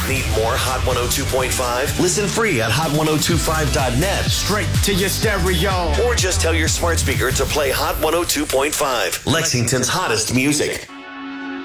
Need more Hot 102.5? Listen free at hot1025.net. Straight to your stereo. Or just tell your smart speaker to play Hot 102.5, Lexington's hottest music.